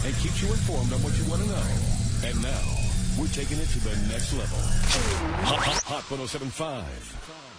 and keeps you informed on what you want to know. And now, we're taking it to the next level. Hot 107.5.